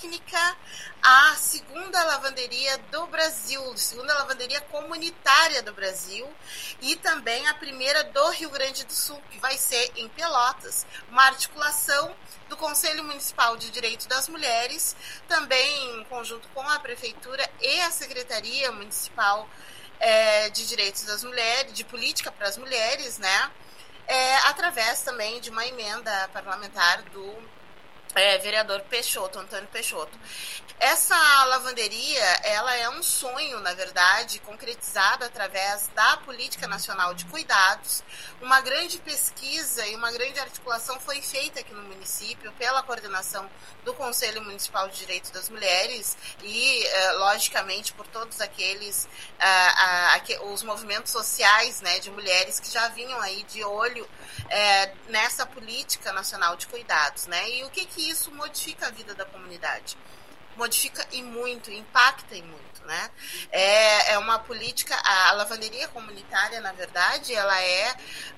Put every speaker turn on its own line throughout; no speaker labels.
técnica, a segunda lavanderia do Brasil, segunda lavanderia comunitária do Brasil, e também a primeira do Rio Grande do Sul, que vai ser em Pelotas, uma articulação do Conselho Municipal de Direito das Mulheres, também em conjunto com a Prefeitura e a Secretaria Municipal de Direitos das Mulheres, de Política para as Mulheres, né? Através também de uma emenda parlamentar do vereador Peixoto, Antônio Peixoto. Essa lavanderia, ela é um sonho, na verdade, concretizado através da Política Nacional de Cuidados. Uma grande pesquisa e uma grande articulação foi feita aqui no município pela coordenação do Conselho Municipal de Direitos das Mulheres e, logicamente, por todos aqueles os movimentos sociais, né, de mulheres que já vinham aí de olho nessa Política Nacional de Cuidados, né? E o que isso modifica a vida da comunidade? Modifica e muito, impacta e muito, né? É uma política, a lavanderia comunitária, na verdade, ela é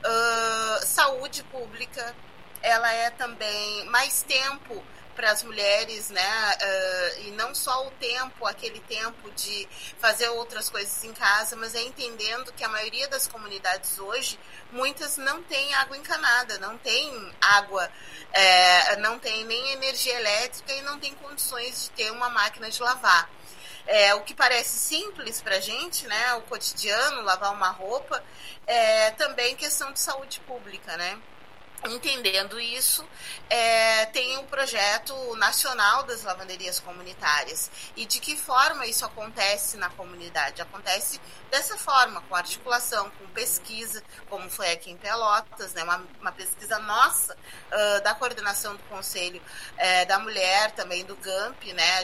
saúde pública, ela é também mais tempo para as mulheres, né? E não só o tempo, aquele tempo de fazer outras coisas em casa, mas entendendo que a maioria das comunidades hoje, muitas não têm água encanada, não tem água, não tem nem energia elétrica e não tem condições de ter uma máquina de lavar. O que parece simples para a gente, né? O cotidiano, lavar uma roupa, também questão de saúde pública, né? Entendendo isso, tem um projeto nacional das lavanderias comunitárias. E de que forma isso acontece na comunidade? Acontece dessa forma, com articulação, com pesquisa, como foi aqui em Pelotas, né? Uma pesquisa nossa, da coordenação do Conselho da Mulher, também do GAMP, né?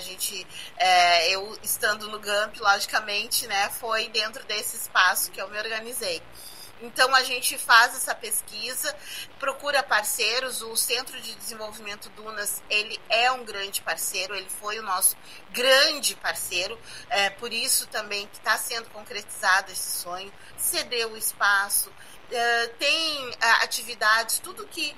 Eu estando no GAMP, logicamente, né? Foi dentro desse espaço que eu me organizei. Então, a gente faz essa pesquisa, procura parceiros, o Centro de Desenvolvimento Dunas, ele é um grande parceiro, ele foi o nosso grande parceiro, por isso também que está sendo concretizado esse sonho, cedeu o espaço, tem atividades, tudo que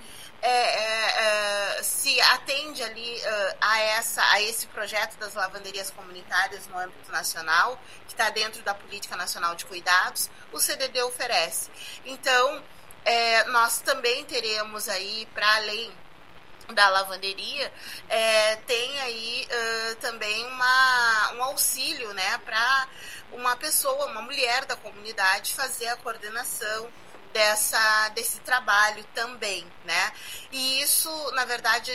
se atende ali a esse projeto das lavanderias comunitárias no âmbito nacional, que está dentro da Política Nacional de Cuidados, o CDD oferece. Então, nós também teremos aí, para além da lavanderia, tem aí também um auxílio, né, para uma pessoa, uma mulher da comunidade fazer a coordenação desse trabalho também, né? E isso, na verdade,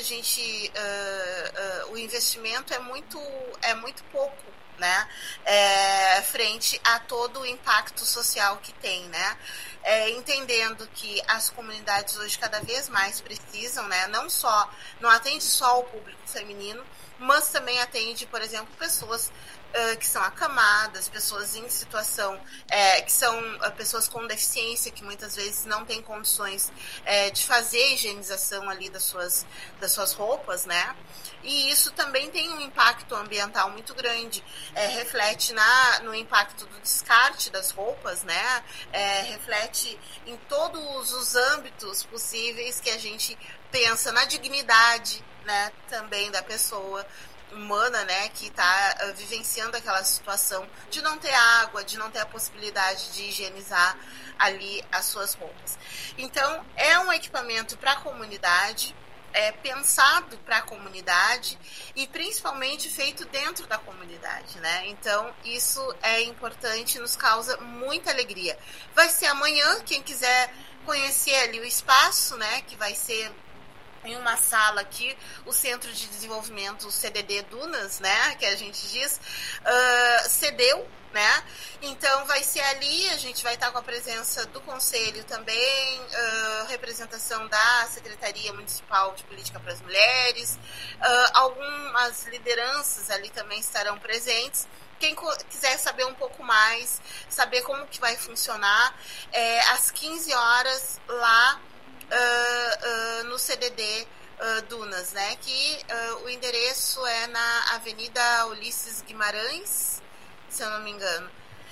o investimento é muito pouco, né? Frente a todo o impacto social que tem, né? Entendendo que as comunidades hoje cada vez mais precisam, né? Não atende só o público feminino, mas também atende, por exemplo, pessoas que são acamadas, pessoas em situação, que são pessoas com deficiência, que muitas vezes não têm condições de fazer a higienização ali das suas roupas, né? E isso também tem um impacto ambiental muito grande, reflete no impacto do descarte das roupas, né? Reflete em todos os âmbitos possíveis que a gente pensa na dignidade, né, também da pessoa humana, né, que está vivenciando aquela situação de não ter água, de não ter a possibilidade de higienizar ali as suas roupas. Então, é um equipamento para a comunidade, pensado para a comunidade e principalmente feito dentro da comunidade, né? Então, isso é importante, nos causa muita alegria. Vai ser amanhã, quem quiser conhecer ali o espaço, né, que vai ser em uma sala aqui, o Centro de Desenvolvimento, o CDD Dunas, né, que a gente diz, cedeu, né, então vai ser ali, a gente vai estar com a presença do Conselho também, representação da Secretaria Municipal de Política para as Mulheres, algumas lideranças ali também estarão presentes. Quem quiser saber um pouco mais, saber como que vai funcionar, às 15 horas lá, no CDD Dunas, né? Que o endereço é na Avenida Ulisses Guimarães, se eu não me engano.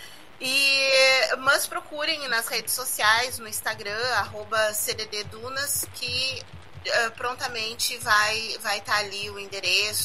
Mas procurem nas redes sociais, no Instagram, @CDD Dunas, que prontamente vai estar ali o endereço,